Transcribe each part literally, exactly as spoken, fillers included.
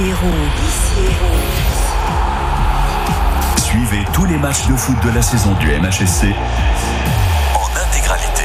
Hérault. Suivez tous les matchs de foot de la saison du M H S C en intégralité.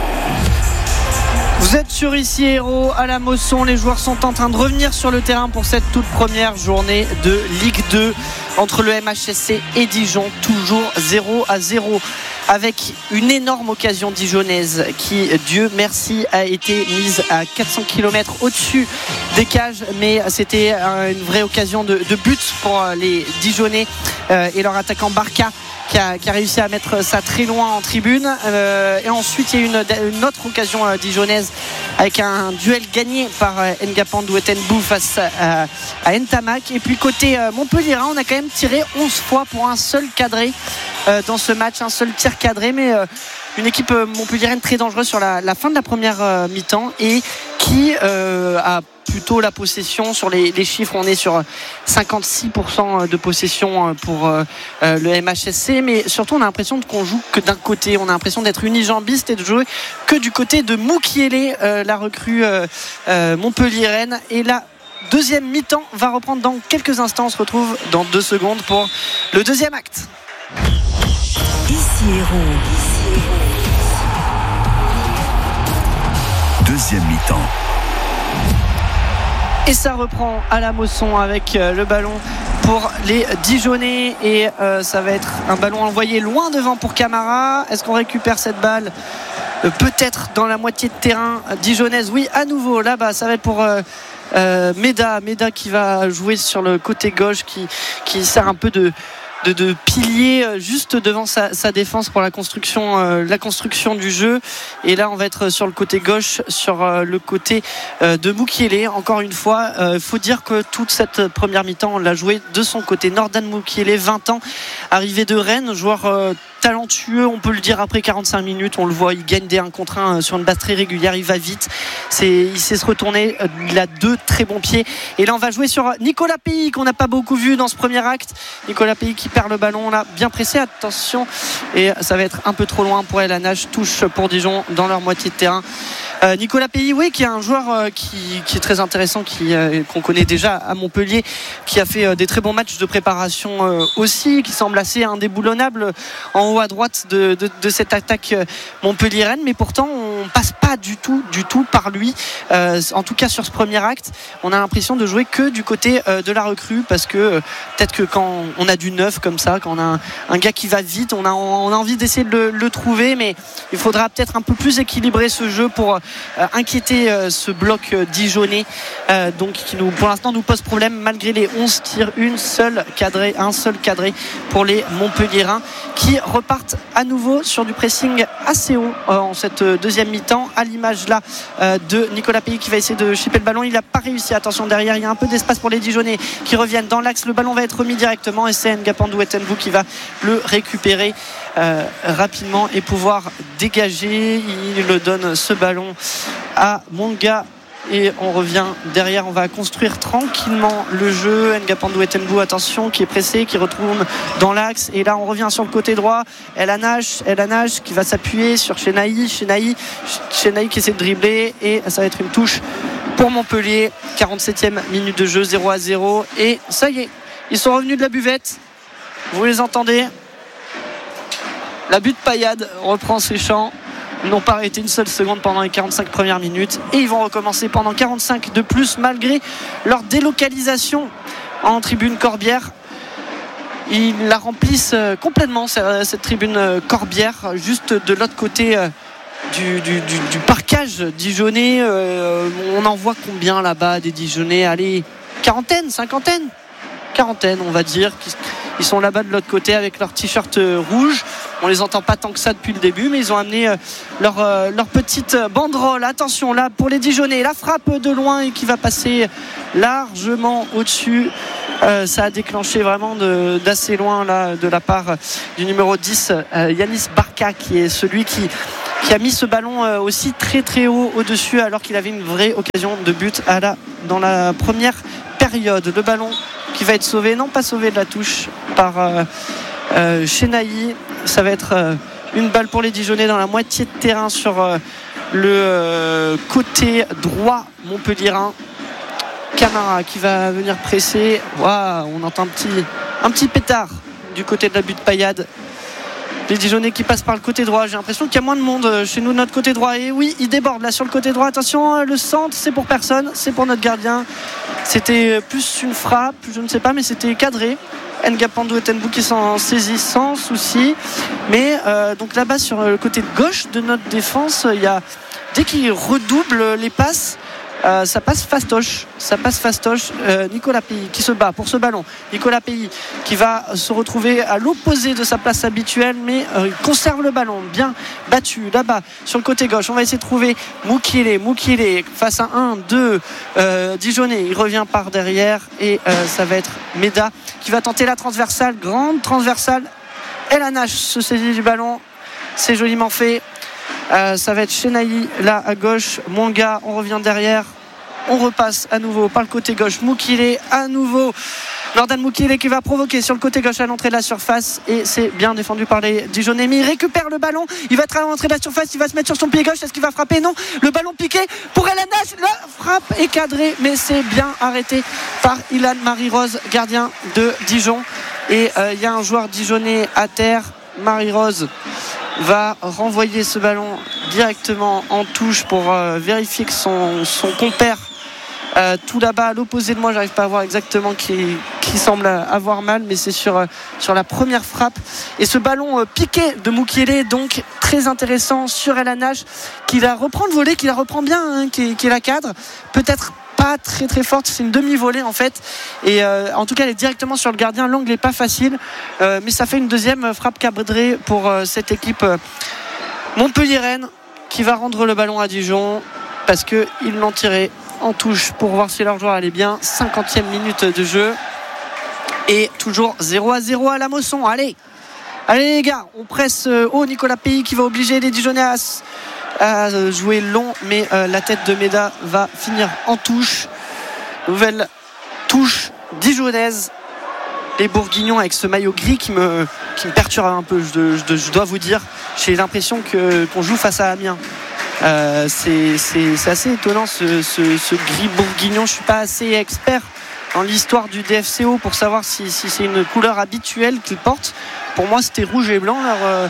Vous êtes sur Ici Hérault à la Mosson. Les joueurs sont en train de revenir sur le terrain pour cette toute première journée de Ligue deux entre le M H S C et Dijon. Toujours zéro à zéro avec une énorme occasion dijonnaise qui, Dieu merci, a été mise à quatre cents kilomètres au-dessus des cages, mais c'était une vraie occasion de, de but pour les Dijonnais euh, et leur attaquant Barca Qui a, qui a réussi à mettre ça très loin en tribune. Euh, et ensuite, il y a eu une, une autre occasion euh, dijonnaise avec un duel gagné par euh, Ngapandou Etenbou face à, à Ntamak. Et puis côté euh, Montpellierin, on a quand même tiré onze fois pour un seul cadré euh, dans ce match, un seul tir cadré, mais euh, une équipe euh, montpelliéraine très dangereuse sur la, la fin de la première euh, mi-temps et qui euh, a plutôt la possession. Sur les, les chiffres, on est sur cinquante-six pour cent de possession pour euh, le M H S C, mais surtout on a l'impression qu'on joue que d'un côté, on a l'impression d'être unijambiste et de jouer que du côté de Moukielé, euh, la recrue euh, euh, montpelliéraine. Et la deuxième mi-temps va reprendre dans quelques instants. On se retrouve dans deux secondes pour le deuxième acte. Ici Hérault. Deuxième mi-temps. Et ça reprend à la Mosson avec le ballon pour les Dijonnais et euh, ça va être un ballon envoyé loin devant pour Camara. Est-ce qu'on récupère cette balle euh, peut-être dans la moitié de terrain dijonnaise? Oui, à nouveau là-bas, ça va être pour euh, euh, Meda Meda qui va jouer sur le côté gauche, qui, qui sert un peu de De, de pilier juste devant sa, sa défense pour la construction, euh, la construction du jeu. Et là on va être sur le côté gauche, sur euh, le côté euh, de Moukielé. Encore une fois, il euh, faut dire que toute cette première mi-temps on l'a joué de son côté. Nordan Moukielé, vingt ans, arrivé de Rennes, joueur euh, talentueux, on peut le dire. Après quarante-cinq minutes, on le voit, il gagne des un contre un sur une base très régulière, il va vite, c'est, il sait se retourner, il a deux très bons pieds. Et là on va jouer sur Nicolas Pays, qu'on n'a pas beaucoup vu dans ce premier acte. Nicolas Pays qui perd le ballon là, bien pressé, attention, et ça va être un peu trop loin pour El Hanach. Touche pour Dijon dans leur moitié de terrain. euh, Nicolas Pays, oui, qui est un joueur euh, qui, qui est très intéressant, qui, euh, qu'on connaît déjà à Montpellier, qui a fait euh, des très bons matchs de préparation euh, aussi, qui semble assez indéboulonnable en haut à droite de, de, de cette attaque montpelliéraine, mais pourtant on passe pas du tout du tout par lui, euh, en tout cas sur ce premier acte. On a l'impression de jouer que du côté euh, de la recrue, parce que euh, peut-être que quand on a du neuf comme ça, quand on a un, un gars qui va vite, on a, on a envie d'essayer de le, le trouver, mais il faudra peut-être un peu plus équilibrer ce jeu pour euh, inquiéter euh, ce bloc euh, dijonnais, euh, donc qui nous, pour l'instant nous pose problème malgré les onze tirs, une seule cadré, un seul cadré pour les Montpelliérains, qui repartent à nouveau sur du pressing assez haut euh, en cette deuxième mi-temps, à l'image là euh, de Nicolas Pays qui va essayer de chipper le ballon. Il n'a pas réussi, attention derrière, il y a un peu d'espace pour les Dijonnais qui reviennent dans l'axe. Le ballon va être remis directement et c'est Ngapandou Etenbou qui va le récupérer euh, rapidement et pouvoir dégager. Il le donne, ce ballon, à Monga. Et on revient derrière, on va construire tranquillement le jeu. Ngapandou Etenbou, attention, qui est pressé, qui retourne dans l'axe. Et là on revient sur le côté droit. El Hanach, El Hanach qui va s'appuyer sur Chenaï, Chenaï, Chenaï qui essaie de dribbler. Et ça va être une touche pour Montpellier. quarante-septième minute de jeu, zéro à zéro. Et ça y est, ils sont revenus de la buvette. Vous les entendez? La butte Payade reprend ses chants. Ils n'ont pas arrêté une seule seconde pendant les quarante-cinq premières minutes et ils vont recommencer pendant quarante-cinq de plus malgré leur délocalisation en tribune Corbière. Ils la remplissent complètement, cette tribune Corbière, juste de l'autre côté du, du, du, du parcage dijonnais. On en voit combien là-bas des Dijonnais? Allez, quarantaine, cinquantaine quarantaine on va dire. Ils sont là-bas de l'autre côté avec leur t-shirt rouge. On les entend pas tant que ça depuis le début, mais ils ont amené leur, leur petite banderole. Attention là pour les Dijonnais, la frappe de loin et qui va passer largement au-dessus. Euh, ça a déclenché vraiment de, d'assez loin là, de la part du numéro dix, euh, Yanis Barca, qui est celui qui, qui a mis ce ballon euh, aussi très très haut au-dessus, alors qu'il avait une vraie occasion de but à la, dans la première période. Le ballon qui va être sauvé, non pas sauvé de la touche, par euh, euh, Chenaï. Ça va être euh, une balle pour les Dijonnais dans la moitié de terrain sur euh, le euh, côté droit montpelliérain. Camara qui va venir presser. Waouh, on entend un petit, un petit pétard du côté de la butte paillade. Les Dijonais qui passent par le côté droit. J'ai l'impression qu'il y a moins de monde chez nous de notre côté droit. Et oui, il déborde là sur le côté droit. Attention, le centre, c'est pour personne. C'est pour notre gardien. C'était plus une frappe, je ne sais pas, mais c'était cadré. Ngapandou et Tenbou qui s'en saisit sans souci. Mais euh, donc là-bas sur le côté gauche de notre défense, il y a, dès qu'il redouble les passes, Euh, ça passe fastoche, ça passe fastoche. Euh, Nicolas Pays qui se bat pour ce ballon. Nicolas Pays qui va se retrouver à l'opposé de sa place habituelle, mais euh, il conserve le ballon, bien battu là-bas sur le côté gauche. On va essayer de trouver Moukile, Moukile face à un, deux euh, Dijonais. Il revient par derrière et euh, ça va être Meda qui va tenter la transversale, grande transversale. El Anache se saisit du ballon, c'est joliment fait. Euh, ça va être Chenaï là à gauche, Mwanga, on revient derrière, on repasse à nouveau par le côté gauche, Moukile à nouveau, Jordan Moukile qui va provoquer sur le côté gauche à l'entrée de la surface et c'est bien défendu par les Dijonais. Mais il récupère le ballon, il va être à l'entrée de la surface, il va se mettre sur son pied gauche, est-ce qu'il va frapper? Non, le ballon piqué pour El Anache, la frappe est cadrée mais c'est bien arrêté par Ilan Marie-Rose, gardien de Dijon. Et il euh, y a un joueur dijonnais à terre, Marie-Rose va renvoyer ce ballon directement en touche pour euh, vérifier que son, son compère euh, tout là-bas à l'opposé de moi, j'arrive pas à voir exactement qui, qui semble avoir mal, mais c'est sur, euh, sur la première frappe. Et ce ballon euh, piqué de Moukile, donc très intéressant sur El Anache, qui la reprend le volet, qui la reprend bien, hein, qui, qui la cadre, peut-être pas très très forte, c'est une demi-volée en fait, et euh, en tout cas elle est directement sur le gardien, l'angle n'est pas facile, euh, mais ça fait une deuxième frappe cadrée pour euh, cette équipe euh, montpelliéraine qui va rendre le ballon à Dijon parce qu'ils l'ont tiré en touche pour voir si leur joueur allait bien. Cinquantième minute de jeu et toujours zéro à zéro à la Mosson. Allez allez les gars, on presse haut. Nicolas Pays qui va obliger les Dijonais à à jouer long, mais euh, la tête de Meda va finir en touche. Nouvelle touche dijonnaise. Les Bourguignons avec ce maillot gris qui me, qui me perturbe un peu, je, je, je dois vous dire. J'ai l'impression que, qu'on joue face à Amiens. Euh, c'est, c'est, c'est assez étonnant ce, ce, ce gris bourguignon. Je ne suis pas assez expert dans l'histoire du D F C O pour savoir si, si c'est une couleur habituelle qu'ils portent. Pour moi c'était rouge et blanc leur, euh,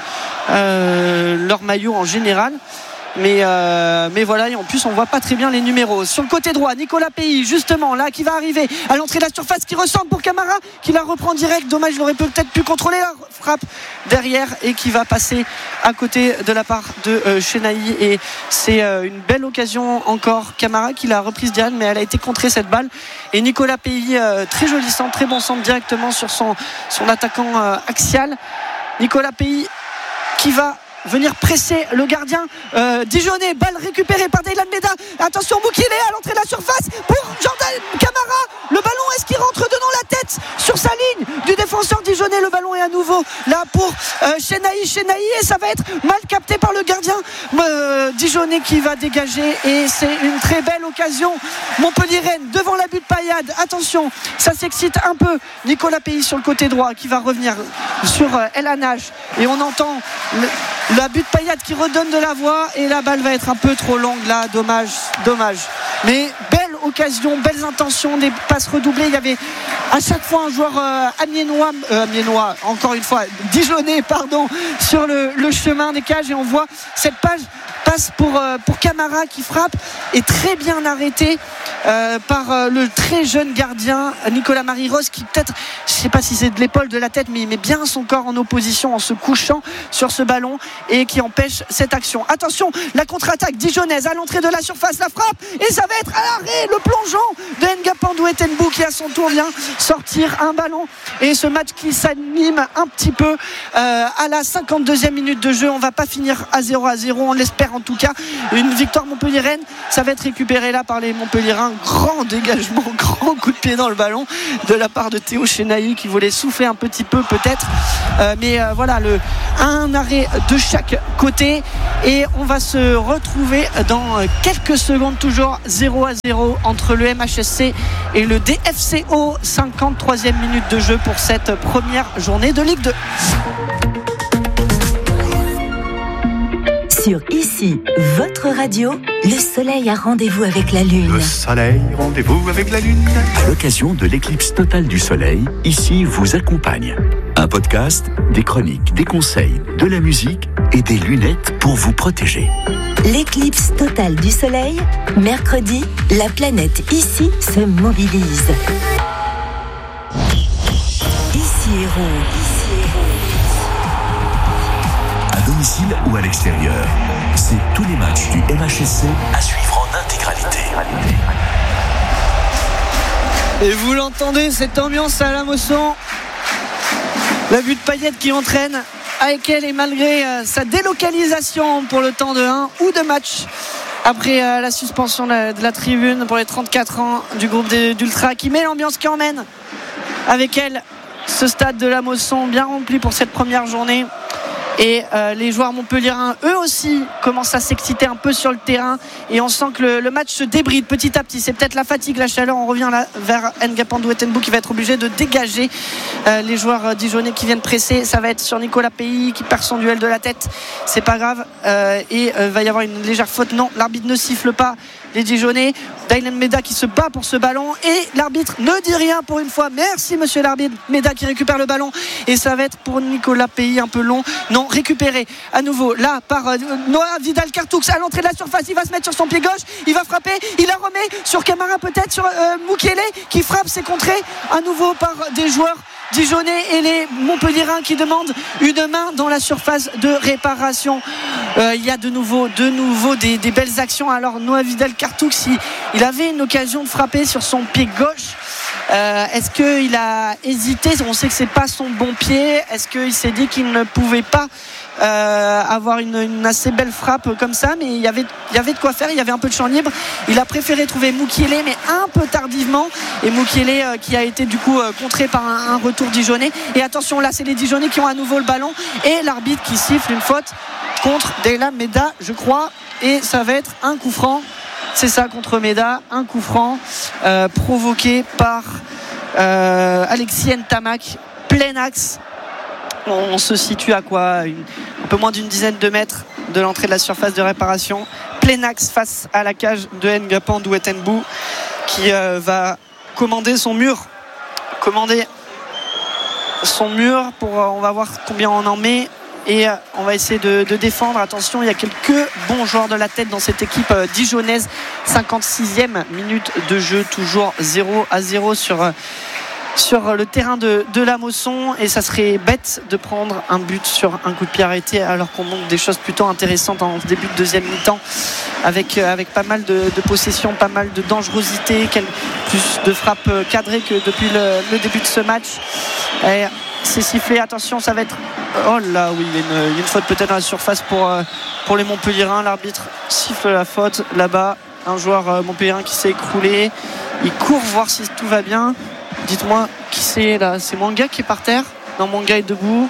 euh, leur maillot en général. Mais, euh, mais voilà, et en plus on voit pas très bien les numéros. Sur le côté droit, Nicolas Pays justement là qui va arriver à l'entrée de la surface, qui ressemble pour Camara, qui la reprend direct. Dommage, il aurait peut-être pu contrôler la frappe derrière et qui va passer à côté de la part de euh, Chenaï. Et c'est euh, une belle occasion encore. Camara qui l'a reprise direct, mais elle a été contrée cette balle. Et Nicolas Pays, euh, très joli centre, très bon centre directement sur son, son attaquant euh, axial. Nicolas Pays qui va venir presser le gardien euh, dijonnais. Balle récupérée par Daylan Meda. Attention, Moukile à l'entrée de la surface pour Jordan Camara. Le ballon, est-ce qu'il rentre dedans la tête sur sa ligne du défenseur dijonnais? Le ballon est à nouveau là pour euh, Chenaï Chenaï et ça va être mal capté par le gardien euh, dijonnais qui va dégager. Et c'est une très belle occasion montpelliéraine devant la butte paillade. Attention, ça s'excite un peu. Nicolas Pays sur le côté droit qui va revenir sur euh, El Anache et on entend le, la butte paillade qui redonne de la voix et la balle va être un peu trop longue là. Dommage, dommage. Mais belle occasion, belles intentions, des passes redoublées. Il y avait à chaque fois un joueur euh, amiénois, euh, amiénois, encore une fois, dijonnais, pardon, sur le, le chemin des cages et on voit cette page passe pour, euh, pour Camara qui frappe et très bien arrêté euh, par euh, le très jeune gardien Nicolas Marie-Rose qui peut-être, je ne sais pas si c'est de l'épaule, de la tête, mais il met bien son corps en opposition en se couchant sur ce ballon et qui empêche cette action. Attention, la contre-attaque dijonnaise à l'entrée de la surface, la frappe et ça va être à l'arrêt, le plongeon de Ngapandou et Tenbou qui à son tour vient sortir un ballon et ce match qui s'anime un petit peu euh, à la cinquante-deuxième minute de jeu. On ne va pas finir à zéro à zéro, on l'espère en tout cas. Une victoire montpelliéraine, ça va être récupéré là par les Montpelliérains. Grand dégagement, grand coup de pied dans le ballon de la part de Théo Chenaï qui voulait souffler un petit peu peut-être euh, mais euh, voilà, le, un arrêt de chaque côté et on va se retrouver dans quelques secondes, toujours zéro à zéro entre le M H S C et le D F C O. Cinquante-troisième minute de jeu pour cette première journée de Ligue deux. Sur Ici, votre radio, le soleil a rendez-vous avec la lune. Le soleil, rendez-vous avec la lune. À l'occasion de l'éclipse totale du soleil, Ici vous accompagne. Un podcast, des chroniques, des conseils, de la musique et des lunettes pour vous protéger. L'éclipse totale du soleil, mercredi, la planète Ici se mobilise. Ici Héros. À domicile ou à l'extérieur, c'est tous les matchs du M H S C à suivre en intégralité. Et vous l'entendez, cette ambiance à la Mosson. La vue de Payet qui entraîne avec elle et malgré euh, sa délocalisation pour le temps de un ou deux matchs après euh, la suspension de la, de la tribune pour les trente-quatre ans du groupe des, d'Ultra qui met l'ambiance qui emmène avec elle ce stade de la Mosson bien rempli pour cette première journée. Et euh, les joueurs montpelliérains, eux aussi, commencent à s'exciter un peu sur le terrain. Et on sent que le, le match se débride petit à petit. C'est peut-être la fatigue, la chaleur. On revient là vers Ngapandu Etenbu qui va être obligé de dégager euh, les joueurs dijonnais qui viennent presser. Ça va être sur Nicolas Pays qui perd son duel de la tête. C'est pas grave. Euh, et euh, va y avoir une légère faute. Non, l'arbitre ne siffle pas les Dijonnais. Dylan Meda qui se bat pour ce ballon. Et l'arbitre ne dit rien pour une fois. Merci monsieur l'arbitre. Meda qui récupère le ballon. Et ça va être pour Nicolas Pays un peu long. Non, récupéré à nouveau là par euh, Noah Vidal-Cartoux à l'entrée de la surface. Il va se mettre sur son pied gauche, il va frapper, il la remet sur Camara, peut-être sur euh, Mukiele qui frappe, c'est contré à nouveau par des joueurs dijonnais et les montpelliérains qui demandent une main dans la surface de réparation. Euh, il y a de nouveau, de nouveau des, des belles actions. Alors Noah Vidal-Cartoux, il, il avait une occasion de frapper sur son pied gauche. Euh, est-ce qu'il a hésité? On sait que c'est pas son bon pied. Est-ce qu'il s'est dit qu'il ne pouvait pas euh, avoir une, une assez belle frappe comme ça? Mais il y avait, il y avait de quoi faire. Il y avait un peu de champ libre. Il a préféré trouver Mukiele, mais un peu tardivement. Et Mukiele euh, qui a été du coup euh, contré par un, un retour dijonnais. Et attention, là c'est les Dijonnais qui ont à nouveau le ballon et l'arbitre qui siffle une faute contre Dylan Meda, je crois. Et ça va être un coup franc. C'est ça contre Meda, un coup franc euh, provoqué par euh, Alexis Ntamak, plein axe. On, on se situe à quoi une, un peu moins d'une dizaine de mètres de l'entrée de la surface de réparation. Plein axe face à la cage de Ngapandu Etenbu qui euh, va commander son mur. Commander son mur pour, euh, on va voir combien on en met. Et on va essayer de, de défendre. Attention, il y a quelques bons joueurs de la tête dans cette équipe euh, dijonnaise. cinquante-sixième minute de jeu, toujours zéro à zéro sur, sur le terrain de, de la Mosson. Et ça serait bête de prendre un but sur un coup de pied arrêté alors qu'on montre des choses plutôt intéressantes en début de deuxième mi-temps avec, avec pas mal de, de possession, pas mal de dangerosité, plus de frappes cadrées que depuis le, le début de ce match. Et c'est sifflé, attention, ça va être... Oh là oui, il y a une, il y a une faute peut-être dans la surface pour, euh, pour les Montpelliérains. L'arbitre siffle la faute là-bas. Un joueur euh, montpelliérain qui s'est écroulé. Il court voir si tout va bien. Dites-moi qui c'est là. C'est Manga qui est par terre. Non, Manga est debout.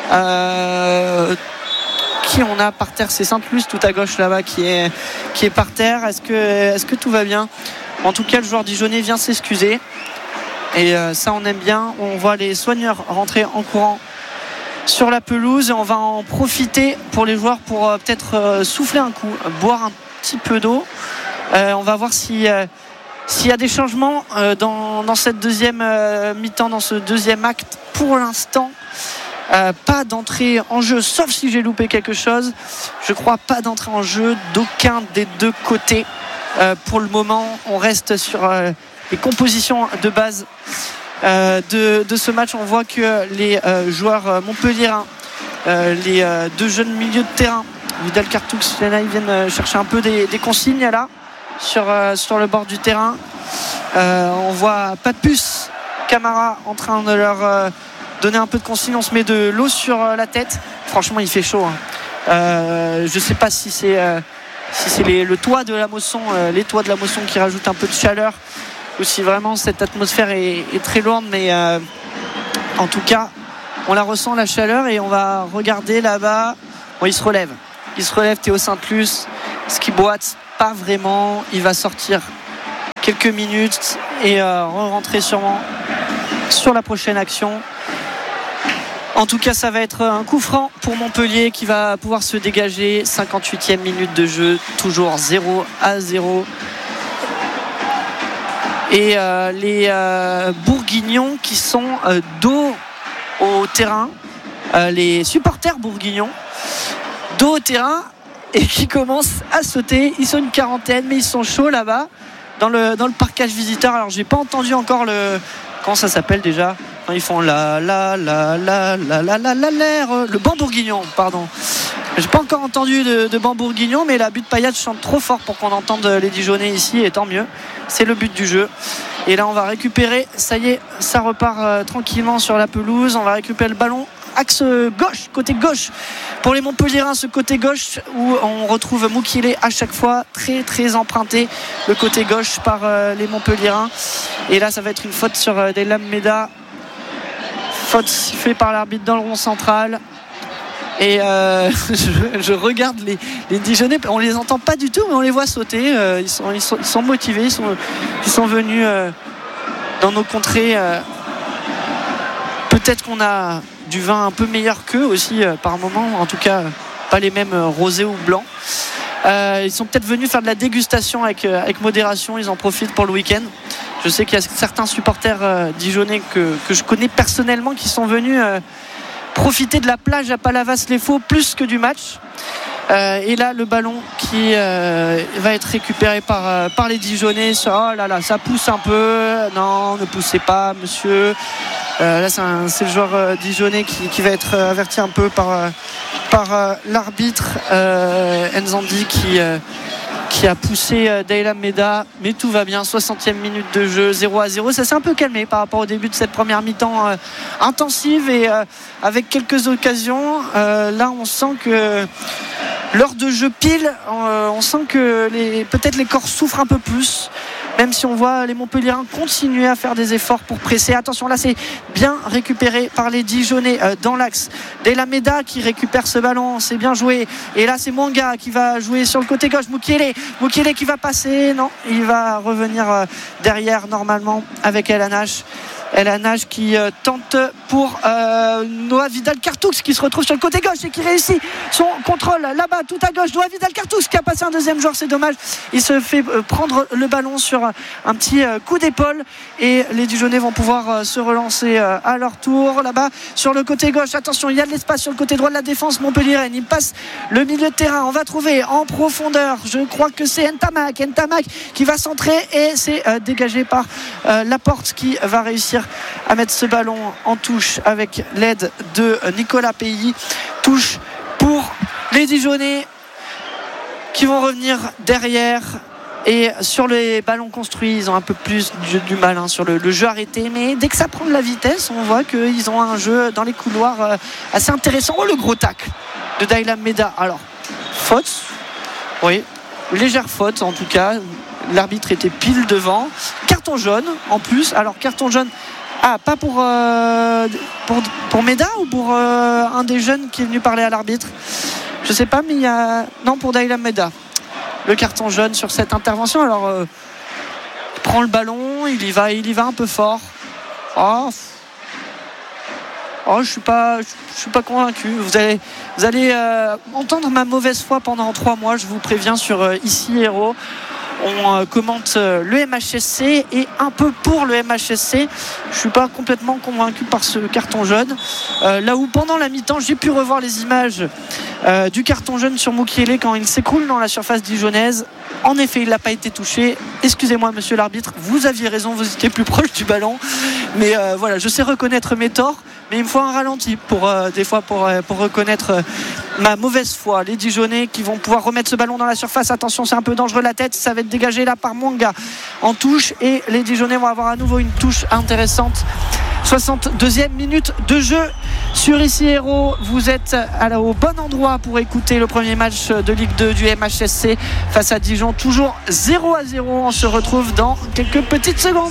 Euh, qui on a par terre? C'est Sainte-Luce tout à gauche là-bas qui est, qui est par terre. Est-ce que, est-ce que tout va bien? En tout cas, le joueur dijonnais vient s'excuser. Et euh, ça, on aime bien. On voit les soigneurs rentrer en courant sur la pelouse et on va en profiter pour les joueurs pour euh, peut-être euh, souffler un coup, boire un petit peu d'eau. Euh, on va voir si, euh, s'il y a des changements euh, dans, dans cette deuxième euh, mi-temps, dans ce deuxième acte. Pour l'instant, euh, pas d'entrée en jeu, sauf si j'ai loupé quelque chose. Je crois pas d'entrée en jeu d'aucun des deux côtés. Euh, pour le moment, on reste sur euh, les compositions de base Euh, de, de ce match. On voit que les euh, joueurs euh, montpelliérains, euh, les euh, deux jeunes milieux de terrain, Vidal-Cartoux, ils viennent euh, chercher un peu des, des consignes là sur, euh, sur le bord du terrain. Euh, on voit Papus Camara en train de leur euh, donner un peu de consignes. On se met de l'eau sur euh, la tête. Franchement, il fait chaud. Hein. Euh, je sais pas si c'est euh, si c'est les, le toit de la Mosson, euh, les toits de la Mosson qui rajoutent un peu de chaleur, ou si vraiment cette atmosphère est, est très lourde, mais euh, en tout cas on la ressent, la chaleur. Et on va regarder là-bas. Bon, il se relève il se relève Théo Sainte-Luce, ce qui boite pas vraiment. Il va sortir quelques minutes et euh, re-rentrer sûrement sur la prochaine action. En tout cas, ça va être un coup franc pour Montpellier qui va pouvoir se dégager. cinquante-huitième minute de jeu, toujours zéro à zéro. Et euh, les euh, Bourguignons qui sont euh, dos au terrain, euh, les supporters bourguignons, dos au terrain et qui commencent à sauter. Ils sont une quarantaine, mais ils sont chauds là-bas dans le, dans le parcage visiteur. Alors, j'ai pas entendu encore le. Comment ça s'appelle déjà ? Ils font la la la la la la la la l'air le banc bourguignon, pardon. J'ai pas encore entendu de, de banc bourguignon, mais la Butte Payade chante trop fort pour qu'on entende les Dijonais ici, et tant mieux. C'est le but du jeu. Et là, on va récupérer. Ça y est, ça repart euh, tranquillement sur la pelouse. On va récupérer le ballon axe gauche, côté gauche pour les Montpelliérains, ce côté gauche où on retrouve Moukile à chaque fois, très très emprunté le côté gauche par euh, les Montpelliérains. Et là, ça va être une faute sur euh, Daylam Meda. Faute sifflée par l'arbitre dans le rond central. Et euh, je, je regarde les, les Dijonais, on les entend pas du tout, mais on les voit sauter. Euh, ils, sont, ils, sont, ils sont motivés, ils sont, ils sont venus euh, dans nos contrées. Euh, peut-être qu'on a du vin un peu meilleur qu'eux aussi euh, par moment, en tout cas pas les mêmes euh, rosés ou blancs. Euh, ils sont peut-être venus faire de la dégustation avec, euh, avec modération, ils en profitent pour le week-end. Je sais qu'il y a certains supporters euh, dijonnais que, que je connais personnellement qui sont venus euh, profiter de la plage à Palavas-les-Faux plus que du match. Euh, et là, le ballon qui euh, va être récupéré par, euh, par les Dijonnais. Oh là là, ça pousse un peu. Non, ne poussez pas, monsieur. Euh, là, c'est, un, c'est le joueur euh, dijonnais qui, qui va être euh, averti un peu par, euh, par euh, l'arbitre euh, Nzandi qui... Euh, qui a poussé euh, Daylam Meda, mais tout va bien. Soixantième minute de jeu, zéro à zéro. Ça s'est un peu calmé par rapport au début de cette première mi-temps euh, intensive et euh, avec quelques occasions. Euh, là, on sent que l'heure de jeu pile, euh, on sent que les, peut-être les corps souffrent un peu plus, même si on voit les Montpelliérains continuer à faire des efforts pour presser. Attention, là c'est bien récupéré par les Dijonnais euh, dans l'axe. Daylam Meda qui récupère ce ballon, c'est bien joué. Et là c'est Mwanga qui va jouer sur le côté gauche. Moukile, Moukile qui va passer, non, il va revenir euh, derrière normalement avec El Hanach. El Hanach qui euh, tente pour euh, Noah Vidal-Cartoux qui se retrouve sur le côté gauche et qui réussit son contrôle là-bas tout à gauche. Noah Vidal-Cartoux qui a passé un deuxième joueur, c'est dommage. Il se fait euh, prendre le ballon sur un petit euh, coup d'épaule et les Dijonnais vont pouvoir euh, se relancer euh, à leur tour là-bas sur le côté gauche. Attention, il y a de l'espace sur le côté droit de la défense Montpelliéraine. Il passe le milieu de terrain. On va trouver en profondeur, je crois que c'est Ntamak. Ntamak qui va centrer et c'est euh, dégagé par euh, Laporte qui va réussir à mettre ce ballon en touche avec l'aide de Nicolas Pays. Touche pour les Dijonnais qui vont revenir derrière. Et sur les ballons construits, ils ont un peu plus du, du mal hein, sur le, le jeu arrêté. Mais dès que ça prend de la vitesse, on voit qu'ils ont un jeu dans les couloirs euh, assez intéressant. Oh, le gros tacle de Daylam Meda. Alors, faute. Oui, légère faute en tout cas. L'arbitre était pile devant. Carton jaune en plus. Alors, carton jaune. Ah, pas pour, euh, pour, pour Meda ou pour euh, un des jeunes qui est venu parler à l'arbitre. Je sais pas, mais il y a. Non, pour Daylam Meda. Le carton jaune sur cette intervention. Alors, euh, il prend le ballon, il y va, il y va un peu fort. Oh, oh je suis pas, je suis pas convaincu. Vous allez, vous allez euh, entendre ma mauvaise foi pendant trois mois. Je vous préviens sur euh, Ici Héros. On euh, commente euh, le M H S C et un peu pour le M H S C. Je ne suis pas complètement convaincu par ce carton jaune. Euh, là où pendant la mi-temps, j'ai pu revoir les images euh, du carton jaune sur Moukile quand il s'écroule dans la surface dijonnaise. En effet, il n'a pas été touché. Excusez-moi, monsieur l'arbitre, vous aviez raison, vous étiez plus proche du ballon. Mais euh, voilà, je sais reconnaître mes torts, mais il me faut un ralenti pour, euh, des fois pour, euh, pour reconnaître euh, ma mauvaise foi. Les Dijonnais qui vont pouvoir remettre ce ballon dans la surface. Attention, c'est un peu dangereux la tête. Ça va être dégagé là par Mwanga en touche. Et les Dijonnais vont avoir à nouveau une touche intéressante. soixante-deuxième minute de jeu sur Ici Héros. Vous êtes à, au bon endroit pour écouter le premier match de Ligue deux du M H S C face à Dijon. Toujours zéro à zéro. On se retrouve dans quelques petites secondes.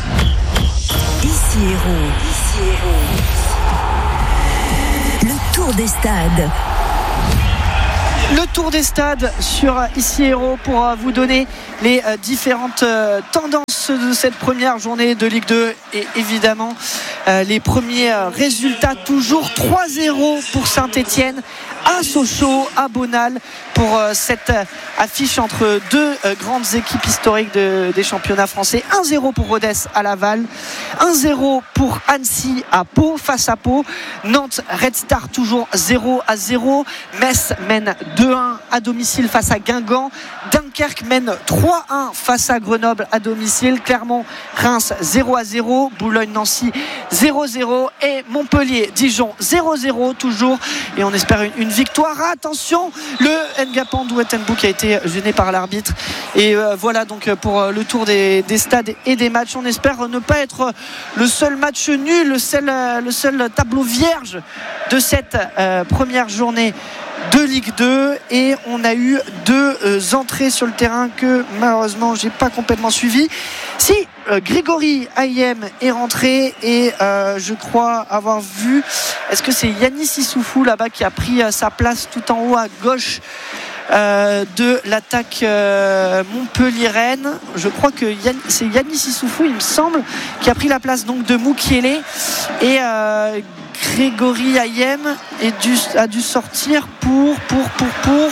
Ici Héros. Ici Héros. Le tour des stades. Le tour des stades sur Ici Hérault pour vous donner les différentes tendances de cette première journée de Ligue deux et évidemment les premiers résultats. Toujours trois zéro pour Saint-Étienne à Sochaux, à Bonal, pour cette affiche entre deux grandes équipes historiques de, des championnats français. un zéro pour Rodez à Laval, un zéro pour Annecy à Pau, face à Pau. Nantes Red Star toujours zéro à zéro. Metz mène deux un à domicile face à Guingamp. Dunkerque mène trois un face à Grenoble à domicile. Clermont Reims zéro à zéro. Boulogne-Nancy zéro zéro et Montpellier-Dijon zéro zéro toujours, et on espère une, une victoire. Attention, le Ngapan Douettenbou qui a été gêné par l'arbitre, et euh, voilà donc pour euh, le tour des, des stades et des matchs. On espère ne pas être le seul match nul, le seul, euh, le seul tableau vierge de cette euh, première journée de Ligue deux, et on a eu deux euh, entrées sur le terrain que malheureusement j'ai pas complètement suivi. Si euh, Grégory Ayem est rentré, et euh, je crois avoir vu, est-ce que c'est Yanis Issoufou là-bas qui a pris euh, sa place tout en haut à gauche Euh, de l'attaque euh, Montpellier-Rennes. Je crois que Yann, c'est Yanis Issoufou, il me semble, qui a pris la place donc de Moukielé, et euh, Grégory Ayem est dû, a dû sortir pour pour pour pour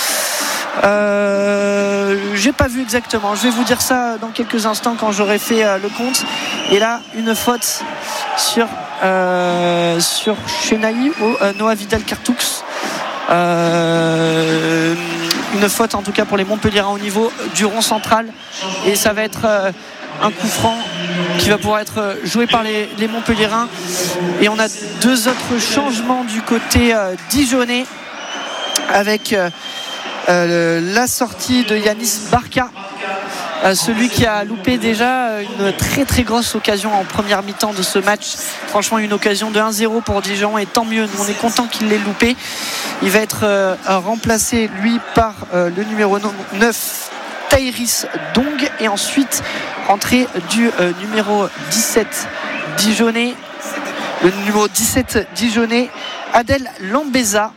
euh, j'ai pas vu exactement, je vais vous dire ça dans quelques instants quand j'aurai fait euh, le compte. Et là une faute sur euh, sur Chenaï au euh, Noah Vidal-Cartoux. Euh, une faute en tout cas pour les Montpelliérains au niveau du rond central, et ça va être euh, un coup franc qui va pouvoir être joué par les, les Montpelliérains. Et on a deux autres changements du côté euh, dijonnais, avec euh, euh, la sortie de Yanis Barca, Euh, celui qui a loupé déjà une très très grosse occasion en première mi-temps de ce match. Franchement, une occasion de un zéro pour Dijon, et tant mieux, nous on est content qu'il l'ait loupé. Il va être euh, remplacé lui par euh, le numéro neuf Tyrese Dong, et ensuite entrée du euh, numéro dix-sept dijonnais le numéro dix-sept dijonnais Adel Lambeza.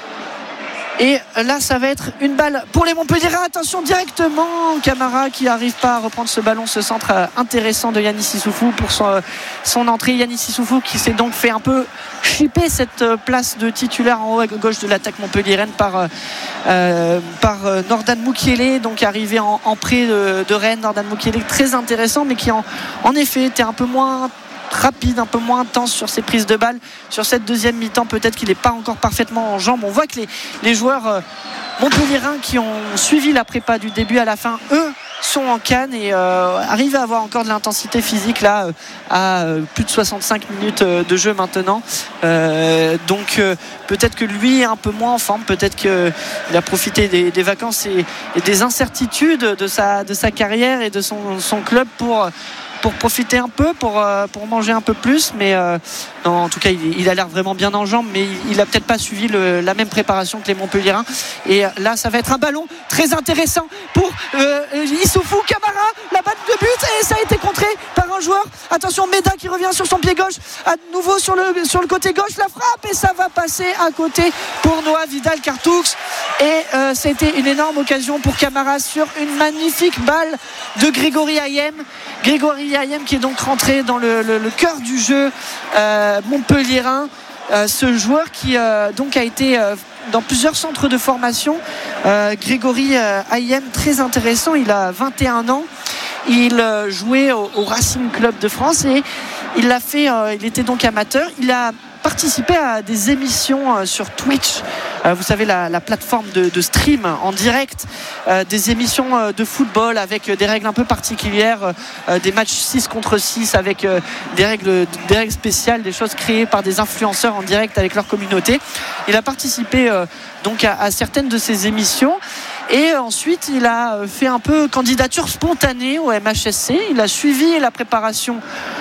Et là ça va être une balle pour les Montpelliérains. Attention, directement Camara qui n'arrive pas à reprendre ce ballon, ce centre intéressant de Yanis Issoufou pour son, son entrée. Yanis Issoufou qui s'est donc fait un peu chipper cette place de titulaire en haut à gauche de l'attaque montpelliéraine par, euh, par Nordan Moukielé, donc arrivé en, en prêt de, de Rennes. Nordan Moukielé très intéressant, mais qui en, en effet était un peu moins rapide, un peu moins intense sur ses prises de balles sur cette deuxième mi-temps. Peut-être qu'il n'est pas encore parfaitement en jambes. On voit que les, les joueurs euh, montpelliérains qui ont suivi la prépa du début à la fin, eux, sont en canne et euh, arrivent à avoir encore de l'intensité physique là euh, à euh, plus de soixante-cinq minutes euh, de jeu maintenant. Euh, donc euh, peut-être que lui est un peu moins en forme, peut-être qu'il a profité des, des vacances et, et des incertitudes de sa, de sa carrière et de son, son club pour pour profiter un peu, pour, pour manger un peu plus, mais euh, non, en tout cas il, il a l'air vraiment bien en jambes, mais il, il a peut-être pas suivi le, la même préparation que les Montpelliérains. Et là ça va être un ballon très intéressant pour euh, Issoufou Camara, la balle de but, et ça a été contré par un joueur. Attention, Meda qui revient sur son pied gauche, à nouveau sur le, sur le côté gauche, la frappe, et ça va passer à côté pour Noah Vidal-Cartoux. Et euh, ça a été une énorme occasion pour Camara sur une magnifique balle de Grégory Ayem. Grégory Ayem qui est donc rentré dans le, le, le cœur du jeu euh, montpelliérain, euh, ce joueur qui euh, donc a été euh, dans plusieurs centres de formation. euh, Grégory euh, Ayem, très intéressant, il a vingt et un ans, il euh, jouait au, au Racing Club de France, et il l'a fait, euh, il était donc amateur, il a participé à des émissions euh, sur Twitch, euh, vous savez la, la plateforme de, de stream en direct, euh, des émissions euh, de football avec euh, des règles un peu particulières, euh, des matchs six contre six avec euh, des règles, des règles spéciales, des choses créées par des influenceurs en direct avec leur communauté. Il a participé euh, donc à, à certaines de ces émissions. Et ensuite, il a fait un peu candidature spontanée au M H S C. Il a suivi la préparation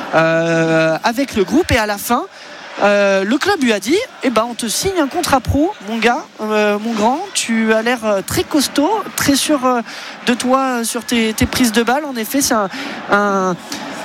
euh, avec le groupe, et à la fin, Euh, le club lui a dit eh ben, on te signe un contrat pro, mon gars, euh, mon grand, tu as l'air très costaud, très sûr de toi sur tes, tes prises de balles. En effet, c'est un, un,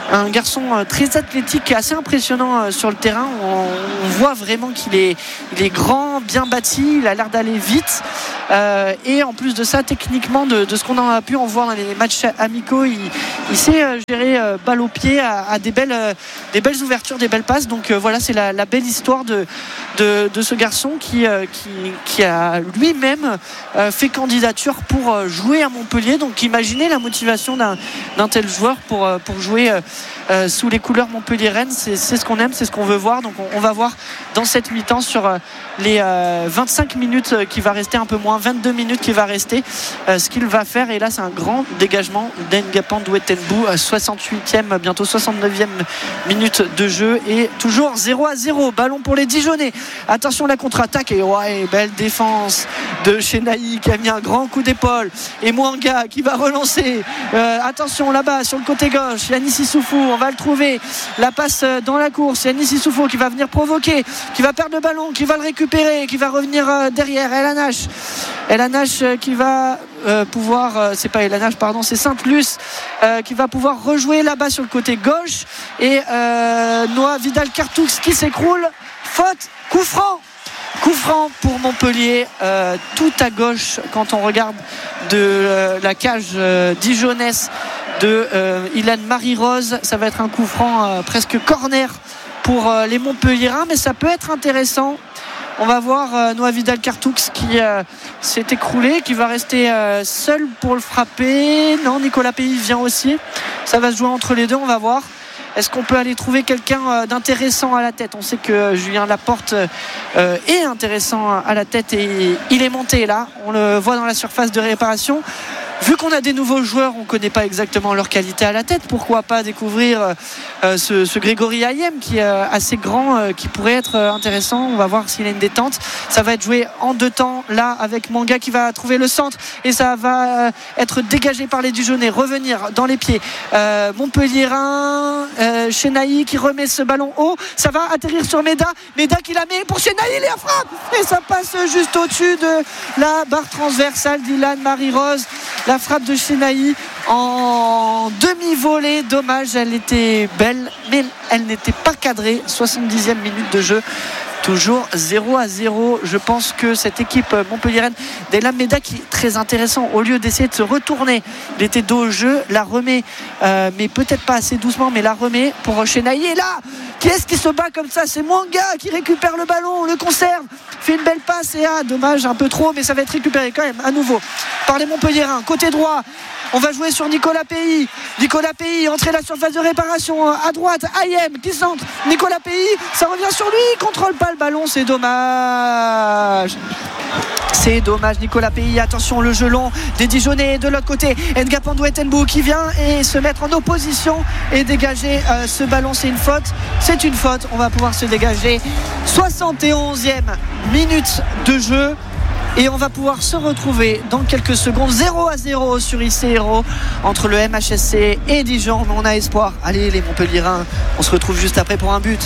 un garçon très athlétique, assez impressionnant sur le terrain. On, on voit vraiment qu'il est, il est grand, bien bâti, il a l'air d'aller vite. Euh, et en plus de ça, techniquement, de, de ce qu'on a pu en voir dans les matchs amicaux, il, il sait euh, gérer euh, balle au pied à, à des, belles, euh, des belles ouvertures, des belles passes. Donc euh, voilà, c'est la, la belle histoire de, de, de ce garçon qui, euh, qui, qui a lui-même euh, fait candidature pour euh, jouer à Montpellier. Donc imaginez la motivation d'un, d'un tel joueur pour, euh, pour jouer euh, euh, sous les couleurs montpelliéraines. C'est, c'est ce qu'on aime, c'est ce qu'on veut voir. Donc on, on va voir dans cette mi-temps sur euh, les euh, vingt-cinq minutes euh, qui va rester, un peu moins vingt-deux minutes qui va rester, euh, ce qu'il va faire. Et là c'est un grand dégagement d'Ngapan Douettenbou, soixante-huitième, bientôt soixante-neuvième minute de jeu, et toujours zéro à zéro. Ballon pour les Dijonais, attention la contre-attaque, et ouais, belle défense de Chenailly qui a mis un grand coup d'épaule, et Mwanga qui va relancer, euh, attention là-bas sur le côté gauche, Yanis Issoufou, on va le trouver, la passe dans la course, Yanis Issoufou qui va venir provoquer, qui va perdre le ballon, qui va le récupérer, qui va revenir euh, derrière El Hanache El Hanache euh, qui va euh, pouvoir, euh, c'est pas El Hanache pardon, c'est Sainte-Luce euh, qui va pouvoir rejouer là-bas sur le côté gauche, et euh, Noah Vidal-Cartoux qui s'écroule, faute, coup franc coup franc pour Montpellier, euh, tout à gauche quand on regarde de euh, la cage euh, dijonnaise de euh, Ilan Marie-Rose. Ça va être un coup franc euh, presque corner pour euh, les Montpelliérains, mais ça peut être intéressant. On va voir euh, Noah Vidal-Cartoux qui euh, s'est écroulé, qui va rester euh, seul pour le frapper. Non, Nicolas Pays vient aussi. Ça va se jouer entre les deux, on va voir. Est-ce qu'on peut aller trouver quelqu'un d'intéressant à la tête? On sait que Julien Laporte euh, est intéressant à la tête, et il est monté là. On le voit dans la surface de réparation. Vu qu'on a des nouveaux joueurs, on ne connaît pas exactement leur qualité à la tête. Pourquoi pas découvrir euh, ce, ce Grégory Ayem qui est euh, assez grand, euh, qui pourrait être euh, intéressant. On va voir s'il a une détente. Ça va être joué en deux temps là, avec Mwanga qui va trouver le centre, et ça va euh, être dégagé par les Dijonais, revenir dans les pieds euh, Montpelliérain, euh, Chenailly qui remet ce ballon haut. Ça va atterrir sur Meda, Meda qui la met pour Chenailly, la frappe, et ça passe juste au-dessus de la barre transversale d'Ilan Marie-Rose. La frappe de Chenailly en demi-volée, dommage, elle était belle mais elle n'était pas cadrée. Soixante-dixième minute de jeu, toujours zéro à zéro. Je pense que cette équipe montpelliéraine d'Elam Meda, qui est très intéressant, au lieu d'essayer de se retourner, il était dos au jeu, la remet euh, mais peut-être pas assez doucement, mais la remet pour Chenailly. Et là, qui est-ce qui se bat comme ça? C'est Mwanga qui récupère le ballon, le conserve, fait une belle passe, et ah, dommage, un peu trop, mais ça va être récupéré quand même à nouveau par les Montpelliérains. Côté droit, on va jouer sur Nicolas Pays. Nicolas Pays, entrée la surface de réparation à droite. Ayem qui centre. Nicolas Pays, ça revient sur lui, il contrôle pas le ballon, c'est dommage. C'est dommage, Nicolas Pays. Attention, le jeu long des Dijonais de l'autre côté. Ngapan Douettenbou qui vient et se mettre en opposition et dégager euh, ce ballon. C'est une faute. C'est une faute. On va pouvoir se dégager. soixante et onzième minute de jeu. Et on va pouvoir se retrouver dans quelques secondes. zéro à zéro sur I C Hérault entre le M H S C et Dijon. Mais on a espoir. Allez, les Montpelliérains, on se retrouve juste après pour un but.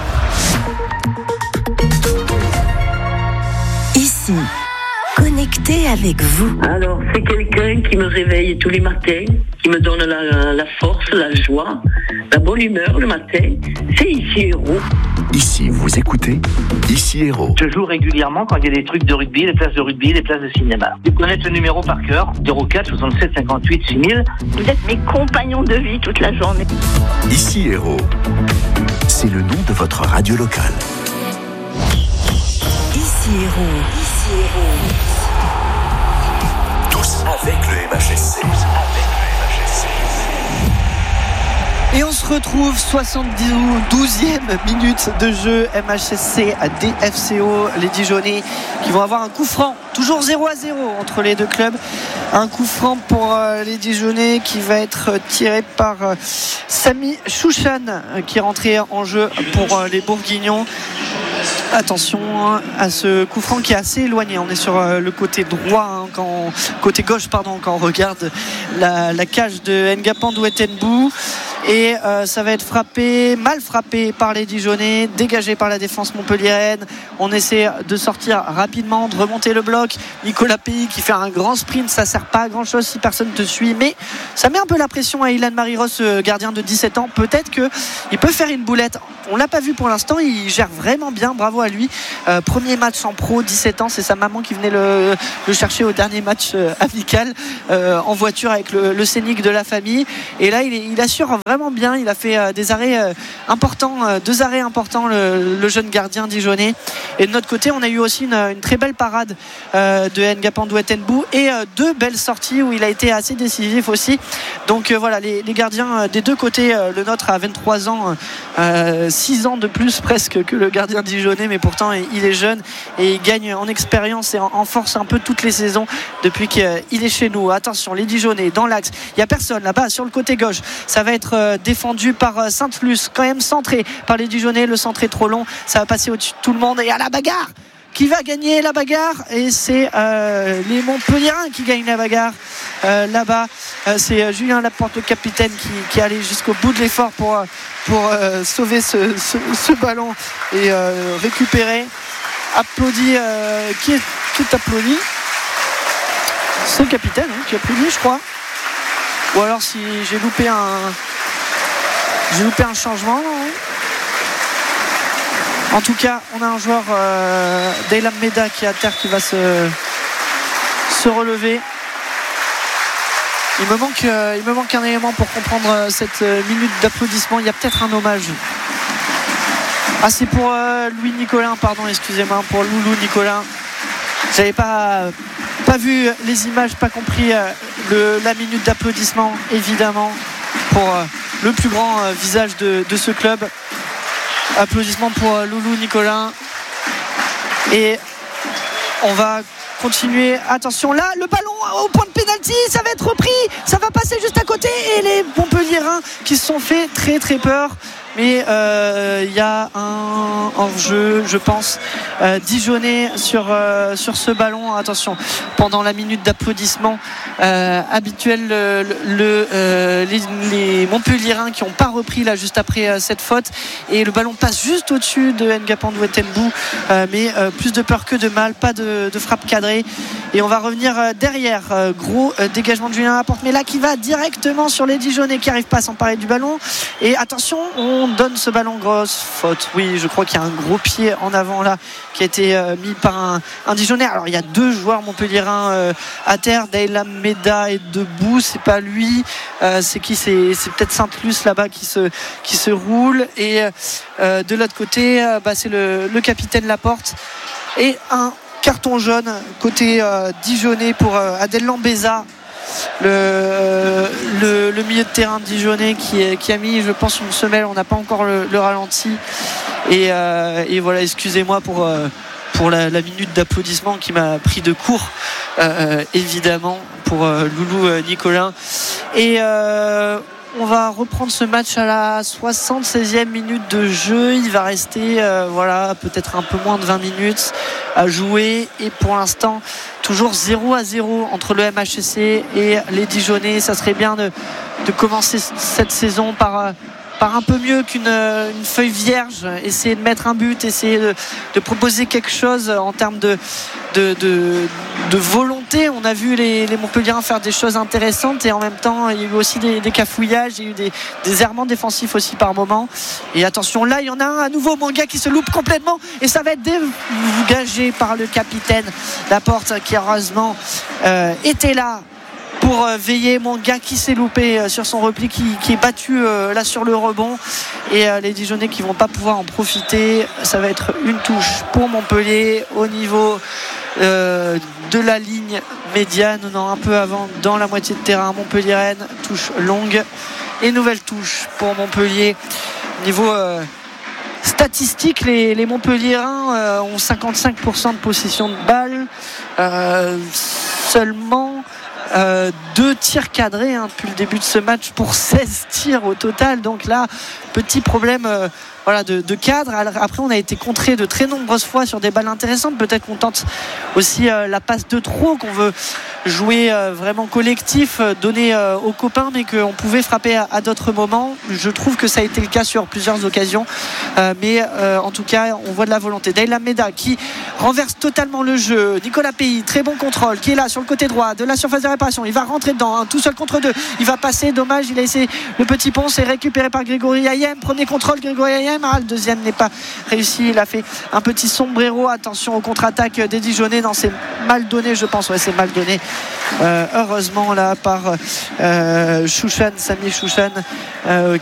Ici, connecté avec vous. Alors, c'est quelqu'un qui me réveille tous les matins, qui me donne la, la force, la joie, la bonne humeur le matin. C'est Ici Hérault. Ici, vous écoutez Ici Hérault. Je joue régulièrement quand il y a des trucs de rugby, des places de rugby, des places de cinéma. Vous connaissez le numéro par cœur, zéro quatre soixante-sept cinquante-huit six mille. Vous êtes mes compagnons de vie toute la journée. Ici Hérault, c'est le nom de votre radio locale. Ici Hérault. Ici Hérault. Tous avec le M H S C. Tous avec le M H S C. Et on se retrouve soixante-douzième minute de jeu, M H S C à D F C O, les Dijonais qui vont avoir un coup franc, toujours zéro à zéro entre les deux clubs. Un coup franc pour euh, les Dijonais qui va être tiré par euh, Samy Chouchan euh, qui est rentré en jeu pour euh, les Bourguignons. Attention à ce coup franc qui est assez éloigné. On est sur euh, le côté droit, hein, quand on, côté gauche pardon, quand on regarde la, la cage de Ngapan Douettenbou. et euh, ça va être frappé, mal frappé par les Dijonais, dégagé par la défense montpelliéraine. On essaie de sortir rapidement, de remonter le bloc. Nicolas Pays qui fait un grand sprint, ça sert pas à grand chose si personne te suit, mais ça met un peu la pression à Ilan Mariros, gardien de dix-sept ans. Peut-être qu'il peut faire une boulette, on l'a pas vu pour l'instant, il gère vraiment bien, bravo à lui. Euh, premier match en pro, dix-sept ans, c'est sa maman qui venait le, le chercher au dernier match euh, amical euh, en voiture avec le, le scénic de la famille, et là il, est, il assure vraiment bien, il a fait euh, des arrêts euh, importants, euh, deux arrêts importants, le, le jeune gardien dijonnais. Et de notre côté on a eu aussi une, une très belle parade euh, de Ngapandou Etenbou et euh, deux belles sorties où il a été assez décisif aussi. Donc euh, voilà, les, les gardiens euh, des deux côtés, euh, le nôtre a vingt-trois ans, euh, six ans de plus presque que le gardien dijonnais, mais pourtant il est jeune et il gagne en expérience et en, en force un peu toutes les saisons depuis qu'il est chez nous. Attention, les Dijonnais dans l'axe, il n'y a personne là-bas sur le côté gauche, ça va être euh, défendu par euh, Sainte-Luce, quand même centré par les Dijonnais, le centre est trop long, ça va passer au-dessus de tout le monde et à la bagarre. Qui va gagner la bagarre? Et c'est euh, les Montpelliérains qui gagnent la bagarre euh, là-bas. Euh, c'est euh, Julien Laporte, le capitaine, qui, qui est allé jusqu'au bout de l'effort pour, pour euh, sauver ce, ce, ce ballon et euh, récupérer. Applaudi, euh, qui, est, qui est applaudi? C'est le capitaine hein, qui applaudit, je crois. Ou alors si j'ai loupé un, j'ai loupé un changement. Hein. En tout cas, on a un joueur euh, Daylam Meda qui est à terre, qui va se, se relever. Il me, manque, euh, il me manque un élément pour comprendre euh, cette euh, minute d'applaudissement. Il y a peut-être un hommage. Ah, c'est pour euh, Louis Nicolin, pardon, excusez-moi, pour Loulou Nicolin. J'avais pas, pas vu les images, pas compris euh, le, la minute d'applaudissement, évidemment, pour euh, le plus grand euh, visage de, de ce club. Applaudissements pour Loulou Nicolin. Et on va continuer. Attention, là, le ballon au point de pénalty, ça va être repris, ça va passer juste à côté. Et les Montpelliérains qui se sont fait très très peur. Mais il euh, y a un hors-jeu, je pense, euh, Dijonnais sur, euh, sur ce ballon. Attention, pendant la minute d'applaudissement euh, habituelle, le, le, euh, les, les Montpelliérains qui n'ont pas repris là juste après euh, cette faute. Et le ballon passe juste au-dessus de Ngapandou Etenbou, euh, mais euh, plus de peur que de mal, pas de, de frappe cadrée. Et on va revenir euh, derrière. Euh, gros euh, dégagement de Julien Laporte, mais là qui va directement sur les Dijonnais qui n'arrivent pas à s'emparer du ballon. Et attention, on donne ce ballon, grosse faute. Oui, je crois qu'il y a un gros pied en avant là qui a été euh, mis par un, un Dijonnais. Alors il y a deux joueurs montpelliérains euh, à terre. Daylam Meda est debout, c'est pas lui. Euh, c'est qui? C'est, c'est peut-être Sainte-Luce là-bas qui se, qui se roule. Et euh, de l'autre côté, euh, bah, c'est le, le capitaine Laporte. Et un carton jaune côté euh, Dijonnais pour euh, Adel Lambeza. Le, euh, le, le milieu de terrain dijonnais qui, qui a mis, je pense, une semelle. On n'a pas encore le, le ralenti et, euh, et voilà, excusez-moi pour, euh, pour la, la minute d'applaudissement qui m'a pris de court, euh, évidemment, pour euh, Loulou euh, Nicolin. Et euh, on va reprendre ce match à la soixante-seizième minute de jeu. Il va rester euh, voilà, peut-être un peu moins de vingt minutes à jouer. Et pour l'instant, toujours zéro à zéro entre le M H S C et les Dijonnais. Ça serait bien de, de commencer cette saison par, par un peu mieux qu'une une feuille vierge. Essayer de mettre un but, essayer de, de proposer quelque chose en termes de, de, de, de volonté. On a vu les, les Montpelliérains faire des choses intéressantes et en même temps il y a eu aussi des, des cafouillages, il y a eu des, des errements défensifs aussi par moment. Et attention, là il y en a un à nouveau, Manga qui se loupe complètement et ça va être dégagé par le capitaine Laporte qui heureusement euh, était là pour euh, veiller. Manga qui s'est loupé euh, sur son repli, qui, qui est battu euh, là sur le rebond, et euh, les Dijonnais qui vont pas pouvoir en profiter. Ça va être une touche pour Montpellier au niveau euh, de la ligne médiane, non, un peu avant, dans la moitié de terrain montpelliéraine. Touche longue et nouvelle touche pour Montpellier. Niveau euh, statistique, les, les Montpelliérains euh, ont cinquante-cinq pour cent de possession de balle, euh, seulement Euh, deux tirs cadrés hein, depuis le début de ce match pour seize tirs au total. Donc là, petit problème euh, voilà, de, de cadre. Alors, après, on a été contré de très nombreuses fois sur des balles intéressantes. Peut-être qu'on tente aussi euh, la passe de trop, qu'on veut jouer euh, vraiment collectif, euh, donner euh, aux copains, mais qu'on pouvait frapper à, à d'autres moments. Je trouve que ça a été le cas sur plusieurs occasions, euh, mais euh, en tout cas on voit de la volonté. Dayla Meda qui renverse totalement le jeu. Nicolas Pays, très bon contrôle, qui est là sur le côté droit de la surface de réparation. Il va rentrer dedans, hein, tout seul contre deux. Il va passer, dommage, il a essayé le petit pont, c'est récupéré par Grégory Ayem. Premier contrôle, Grégory Ayem. Ah, le deuxième n'est pas réussi. Il a fait un petit sombrero. Attention aux contre-attaques des Dijonais. Non, c'est mal donné, je pense. Ouais, c'est mal donné. Euh, heureusement là par euh, Chouchan, Samy Chouchan, euh,